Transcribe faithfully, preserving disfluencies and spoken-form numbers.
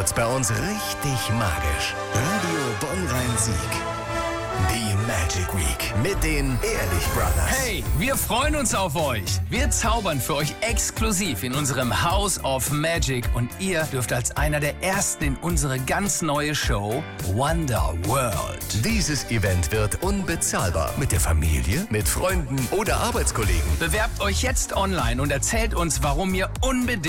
wird's bei uns richtig magisch. Radio Bonn-Rhein-Sieg. Die Magic Week mit den Ehrlich Brothers. Hey, wir freuen uns auf euch. Wir zaubern für euch exklusiv in unserem House of Magic und ihr dürft als einer der ersten in unsere ganz neue Show Wonder World. Dieses Event wird unbezahlbar. Mit der Familie, mit Freunden oder Arbeitskollegen. Bewerbt euch jetzt online und erzählt uns, warum ihr unbedingt